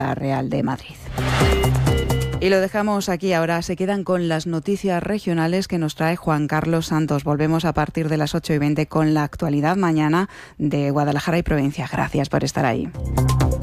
Real de Madrid. Y lo dejamos aquí ahora. Se quedan con las noticias regionales que nos trae Juan Carlos Santos. Volvemos a partir de las 8:20 con la actualidad mañana de Guadalajara y provincia. Gracias por estar ahí.